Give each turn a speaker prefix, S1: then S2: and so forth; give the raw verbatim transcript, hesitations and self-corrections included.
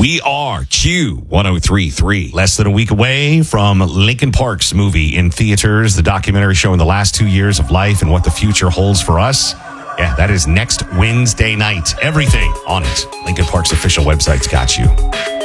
S1: We are Q one oh three point three. Less than a week away from Linkin Park's movie in theaters, the documentary showing the last two years of life and what the future holds for us. Yeah, that is next Wednesday night. Everything on it. Linkin Park's official website's got you.